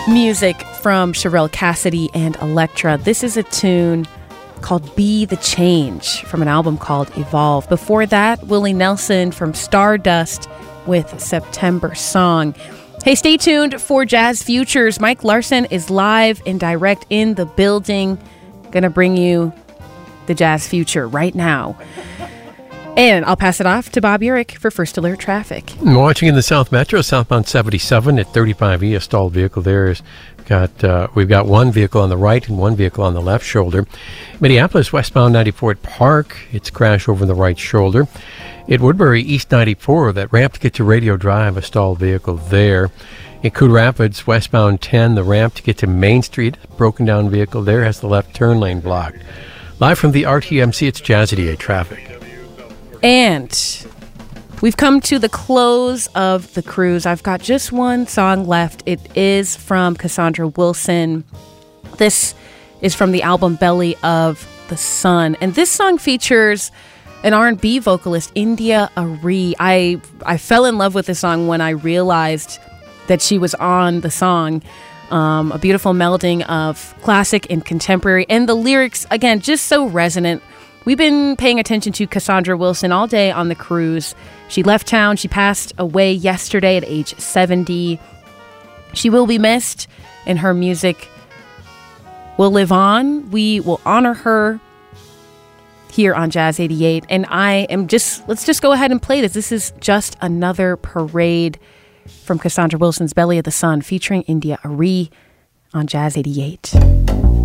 Music from Sherelle Cassidy and Elektra. This is a tune called Be the Change from an album called Evolve. Before that, Willie Nelson from Stardust with September Song. Hey, stay tuned for Jazz Futures. Mike Larson is live and direct in the building. Gonna bring you the Jazz Future right now. And I'll pass it off to Bob Urich for First Alert Traffic. Watching in the South Metro, southbound 77 at 35E, a stalled vehicle there is we've got one vehicle on the right and one vehicle on the left shoulder. Minneapolis, westbound 94 at Park, it's crash over the right shoulder. At Woodbury, east 94, that ramp to get to Radio Drive, a stalled vehicle there. In Coon Rapids, westbound 10, the ramp to get to Main Street, broken down vehicle there has the left turn lane blocked. Live from the RTMC, it's Jazz 88 Traffic. And we've come to the close of the cruise. I've got just one song left. It is from Cassandra Wilson. This is from the album Belly of the Sun. And this song features an R&B vocalist, India Arie. I fell in love with this song when I realized that she was on the song. A beautiful melding of classic and contemporary. And the lyrics, again, just so resonant. We've been paying attention to Cassandra Wilson all day on the cruise. She left town. She passed away yesterday at age 70. She will be missed, and her music will live on. We will honor her here on Jazz 88. And let's just go ahead and play this. This is Just Another Parade from Cassandra Wilson's Belly of the Sun featuring India Arie on Jazz 88.